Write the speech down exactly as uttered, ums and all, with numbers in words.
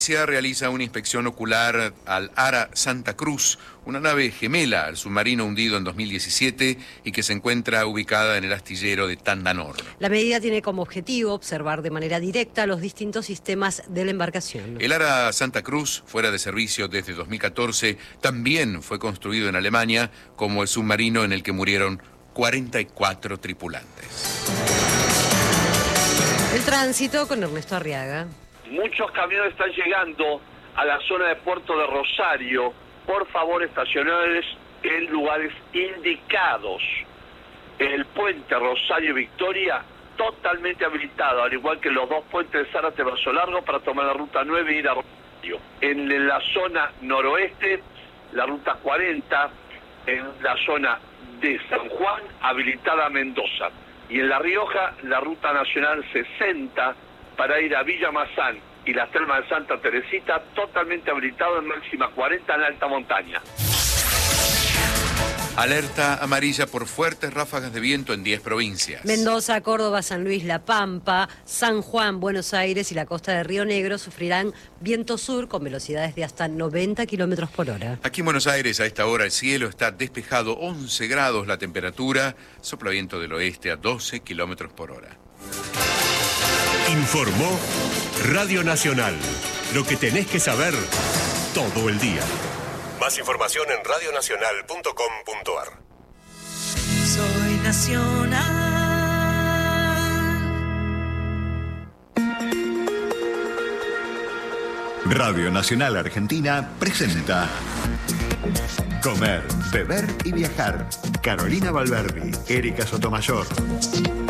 Se realiza una inspección ocular al Ara Santa Cruz, una nave gemela al submarino hundido en dos mil diecisiete y que se encuentra ubicada en el astillero de Tandanor. La medida tiene como objetivo observar de manera directa los distintos sistemas de la embarcación. El Ara Santa Cruz, fuera de servicio desde dos mil catorce, también fue construido en Alemania como el submarino en el que murieron cuarenta y cuatro tripulantes. El tránsito con Ernesto Arriaga. Muchos camiones están llegando a la zona de Puerto de Rosario. Por favor, estacionados en lugares indicados. El puente Rosario-Victoria totalmente habilitado, al igual que los dos puentes de Zárate Brazo Largo para tomar la ruta nueve y ir a Rosario. En la zona noroeste, la ruta cuarenta, en la zona de San Juan, habilitada a Mendoza. Y en La Rioja, la ruta nacional sesenta, para ir a Villa Mazán y las termas de Santa Teresita, totalmente habilitado en máxima cuarenta en alta montaña. Alerta amarilla por fuertes ráfagas de viento en diez provincias. Mendoza, Córdoba, San Luis, La Pampa, San Juan, Buenos Aires y la costa de Río Negro sufrirán viento sur con velocidades de hasta noventa kilómetros por hora. Aquí en Buenos Aires a esta hora el cielo está despejado, once grados la temperatura, sopla viento del oeste a doce kilómetros por hora. Informó Radio Nacional. Lo que tenés que saber todo el día. Más información en radio nacional punto com punto a r. Soy nacional. Radio Nacional Argentina presenta Comer, Beber y Viajar. Carolina Valverdi, Erika Sotomayor.